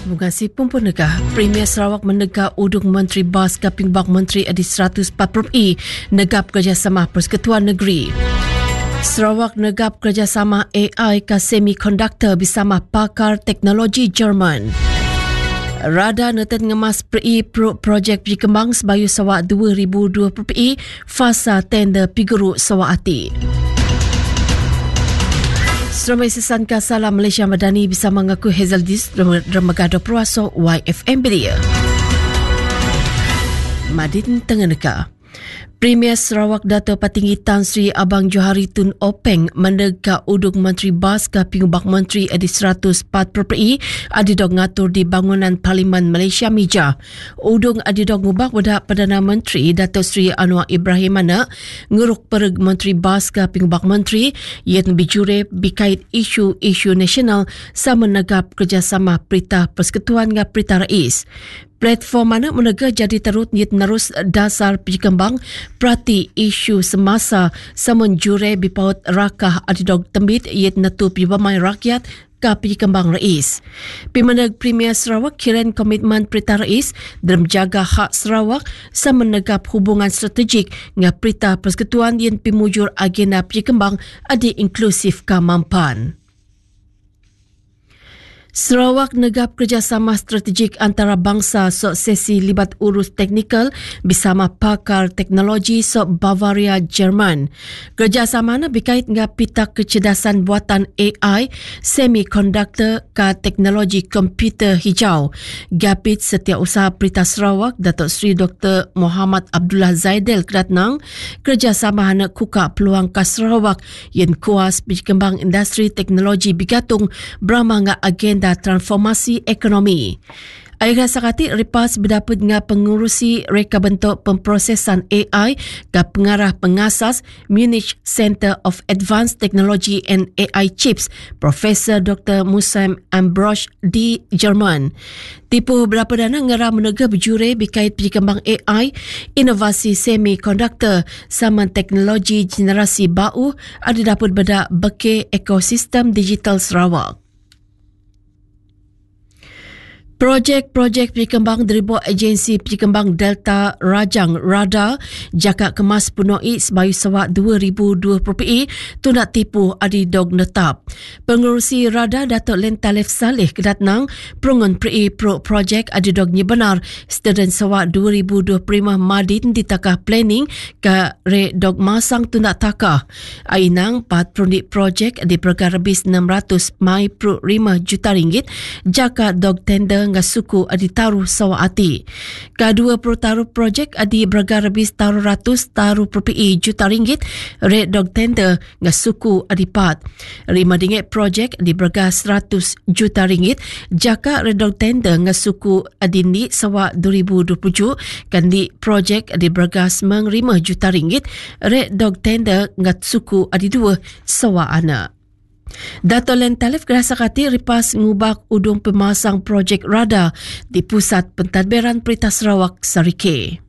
Terima kasih Pempunegah. Premier Sarawak menegak udung Menteri Bas Kaping Bak Menteri Adi 140 negap kerjasama Persekutuan Negeri. Sarawak negap kerjasama AI ke semiconductor bersama pakar teknologi Jerman. Rada neten ngemas projek Pikembang sebayu Sarawak 2020 fasa tender Pigeruk Sarawak Ati. Seramai Sesan Kasala Malaysia Madani bisa mengaku Hazel Dis Remagado Peraso YFM Beria. Madin Tenganeka. Premier Sarawak Dato' Patinggi Tan Sri Abang Johari Tun Openg menegak udung Menteri Bas Kaping Bak Menteri Adi 140 adidog ngatur di bangunan Parlimen Malaysia Mija. Udung adidog ngubak wadah Perdana Menteri Dato' Sri Anwar Ibrahim Anak nguruk pereg Menteri Bas Kaping Bak Menteri yang bijure bikait isu-isu nasional sama negap kerjasama Perintah Persekutuan dengan Perintah Rais. Platform mana menegak jadi terut nerus dasar Pikembang perhati isu semasa semenjure bipaut rakah adidog tembit yet natu pibamai rakyat ke Pikembang Rais. Pimeneg Premier Sarawak kiran komitmen Perintah Rais dalam jaga hak Sarawak semenegap hubungan strategik dengan Perintah Persekutuan yang pimujur agenda Pikembang adi inklusif ke mampan. Sarawak negap kerjasama strategik antarabangsa sok sesi libat urus teknikal bersama pakar teknologi sok Bavaria Jerman. Kerjasama na berkait dengan pita kecerdasan buatan AI, semiconductor ke teknologi komputer hijau. Gapit Setiausaha Perintah Sarawak Datuk Seri Dr. Muhammad Abdullah Zaidel Kedatnang kerjasama nak kuka peluang ke Sarawak yang kuas berkembang industri teknologi bigatung beramah dengan agenda transformasi ekonomi. Ayah sakati ripas berdapat dengan pengurusi reka bentuk pemprosesan AI ke pengarah pengasas Munich Center of Advanced Technology and AI Chips, Profesor Dr. Musam Ambrosch di Jerman. Tipu berapa dana ngara menegak berjure berkait berkembang AI, inovasi semiconductor sama teknologi generasi baru ada dapat bedak beke ekosistem digital Sarawak. Projek Pikembang diribuat agensi Pikembang Delta Rajang RADA jaka kemas punoi sebayu Sarawak 2020 tu nak tipu adidog netap. Pengurusi RADA Datuk Len Talif Saleh Kedatnang perungun pro projek adidog benar student Sarawak 2025 madin ditakah planning ke re dog masang tu nak takah. Ainang 4 projek di perkara bis 600 mai pro 5 juta ringgit jaka dog tender nga suku adi taruh Sarawak Ati. Kedua taruh projek adi bergar bis taruh ratus taruh perpi juta ringgit red dog tender nga suku adi pat. 5 ringgit projek adi bergar 100 juta ringgit jaka red dog tender nga suku adi ni Sarawak 2027 kan di projek adi bergar 5 juta ringgit red dog tender nga suku adi 2 Sarawak anak. Dato' Len Talif kerasakati ripas ngubak udung pemasang projek RADA di Pusat Pentadbiran Perintah Sarawak Sarike.